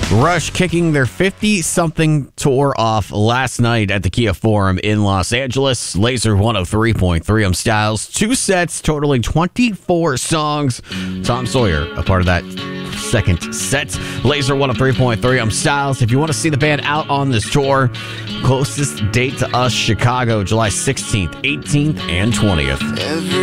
Rush kicking their 50-something tour off last night at the Kia Forum in Los Angeles. Laser 103.3. I'm Styles. 2 sets totaling 24 songs. Tom Sawyer, a part of that second set. Laser 103.3. I'm Styles. If you want to see the band out on this tour, closest date to us, Chicago, July 16th, 18th, and 20th.